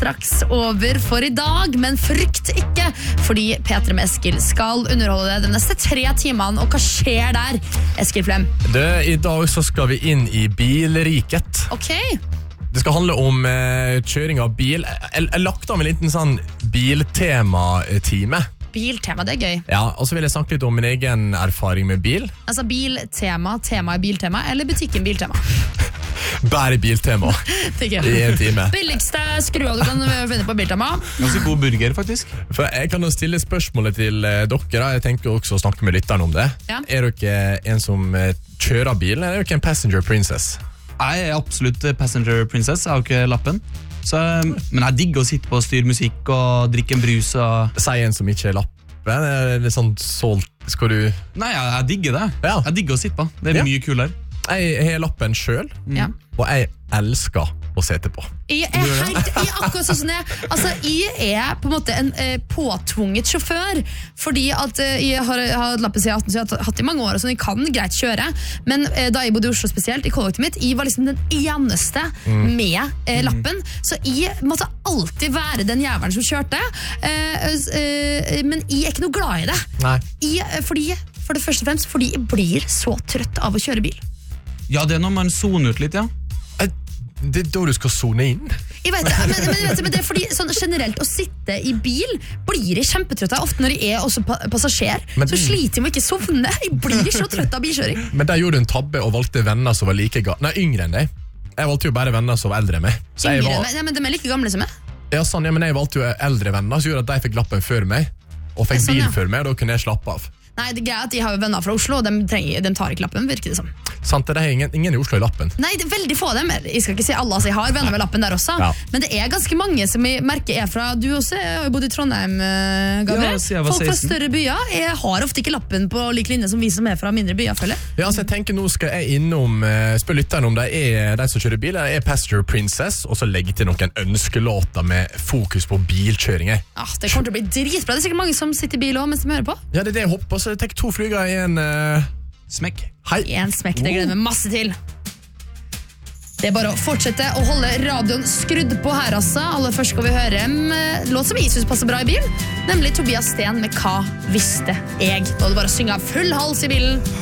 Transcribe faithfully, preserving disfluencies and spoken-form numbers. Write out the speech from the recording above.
straks over for i dag, men frykt ikke, fordi P3 med Eskil skal underholde deg de neste tre timene, og hva skjer der, Eskil Flem? Det, I dag så skal vi inn i bilriket. Ok. Det skal handle om eh, kjøring av bil. Jeg har lagt av en liten sånn biltema-time. Biltema, det er gøy. Ja, og så vil jeg snakke litt om min egen erfaring med bil. Altså biltema, tema i biltema, eller butikken biltema? Bare biltema i en time. Billigste skrua du kan finne på biltema. Ganske god burger, faktisk. For jeg kan jo stille spørsmålet til eh, dere da. Jeg tenker også å snakke med lytteren om det. Ja. Er dere en som eh, kjører bil, eller er dere en passenger princess? Jeg er absolutt passenger princess, jeg har jo ikke lappen. Så, men jeg digger å sitte på og styre musikk og drikke en brus og... Si en som ikke er lappen, er det sånn solgt, skal du... Nei, jeg, jeg digger det. Ja. Jeg digger å sitte på. Det er Ja. mye kulere. Jeg har lappen selv, Ja. og jeg elsker å sete på. Jeg er helt, jeg er akkurat sånn som jeg Altså, jeg er på en måte en eh, påtvunget sjåfør, fordi at eh, jeg har, jeg har lappen siden atten, så jeg har hatt i mange år, og sånn, jeg kan greit kjøre, men eh, da jeg bodde i Oslo spesielt, i kollektivet mitt, jeg var liksom den eneste med eh, lappen, så jeg måtte alltid være den jævelen som kjørte, eh, eh, men jeg er ikke noe glad i det. Nei. Jeg, fordi, for det første og fremst, fordi jeg blir så trøtt av å kjøre bil. Ja, det er når man zoner ut litt, ja. Jeg- Det er da du skal zone inn. Jeg vet det, men, men, vet du, men det er fordi sånn, generelt å sitte i bil blir jeg kjempetrøtt av. Ofte når jeg er også pa passasjer, Men- så sliter jeg med å ikke sovne. Jeg blir så trøtt av bilkjøring. Men der gjorde du en tabbe og valgte venner som var like ga Nei, yngre enn deg. Jeg valgte jo bare venner som var eldre enn meg. Så jeg Yngre, var, men, ja, men de er like gamle som meg. ja, sånn, ja, men jeg valgte jo eldre venner, som gjorde at de fikk lappen før meg, og fikk Ja, sånn, bil ja. før meg, og da kunne jeg slappe av. Nei, det er greit at de har jo venner fra Oslo, og de, trenger, de tar ikke lappen, virker det som. Sant, det er ingen, ingen i Oslo i lappen. Nei, det er veldig få av dem. Jeg skal ikke si alle, altså jeg har venner med lappen der også. Ja. Men det er ganske mange som jeg merker er fra, du også, jeg har jo bodd i Trondheim, eh, Gabriel. Ja, siden jeg var Folk fra seksten. større byer, jeg har ofte ikke lappen på like linje som vi som er fra mindre byer, føler jeg. Ja, så jeg tenker nå skal jeg innom eh, spør lytteren om de er de som kjører bil, eller er passenger princess, og så legge til noen ønskelåter med fokus på bilkjøring. jeg. Ah, det kommer til å bli dritbra. Det er sikkert mange som sitter i bil også mens de hører på. Ja, det er det jeg håper, så jeg tenker to flyger i en eh, Smekk. Hei. En smekk, det gleder jeg meg masse til. Det er bare å fortsette å holde radioen skrudd på her, altså. Aller først skal vi høre en eh, låt som jeg synes passer bra i bil, nemlig Tobias Sten med Hva visste jeg? Da er det bare å synge av full hals i bilen.